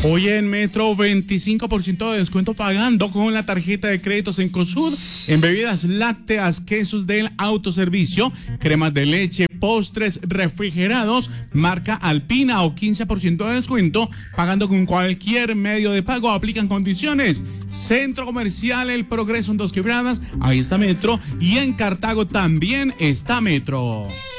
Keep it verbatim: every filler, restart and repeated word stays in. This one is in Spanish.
Hoy en Metro, veinticinco por ciento de descuento pagando con la tarjeta de créditos en Cosud en bebidas lácteas, quesos del autoservicio, cremas de leche, postres, refrigerados, marca Alpina, o quince por ciento de descuento pagando con cualquier medio de pago. Aplican condiciones. Centro Comercial El Progreso en Dos Quebradas, ahí está Metro, y en Cartago también está Metro.